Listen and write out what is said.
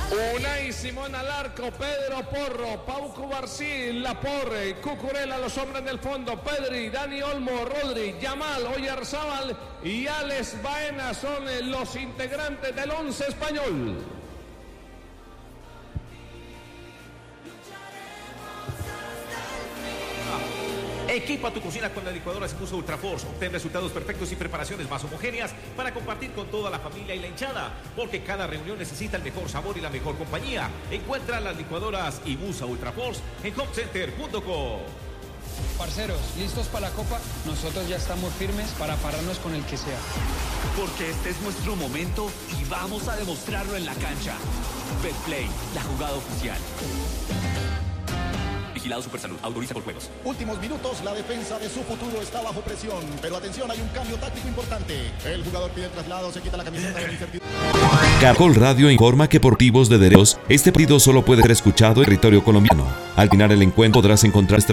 Unai Simón al arco, Pedro Porro, Pau Cubarsí, Laporre, Cucurella, los hombres del fondo, Pedri, Dani Olmo, Rodri, Yamal, Oyarzábal y Alex Baena son los integrantes del 11 español. Equipa tu cocina con la licuadora Simusa Ultraforce. Obtén resultados perfectos y preparaciones más homogéneas para compartir con toda la familia y la hinchada. Porque cada reunión necesita el mejor sabor y la mejor compañía. Encuentra las licuadoras Simusa Ultraforce en homecenter.co. Parceros, ¿listos para la Copa? Nosotros ya estamos firmes para pararnos con el que sea. Porque este es nuestro momento y vamos a demostrarlo en la cancha. Betplay, la jugada oficial. Vigilado Supersalud, autoriza por juegos. Últimos minutos, la defensa de su futuro está bajo presión. Pero atención, hay un cambio táctico importante. El jugador pide el traslado, se quita la camiseta de la incertidumbre. Caracol Radio informa que por motivos de derechos, este partido solo puede ser escuchado en territorio colombiano. Al final el encuentro podrás encontrar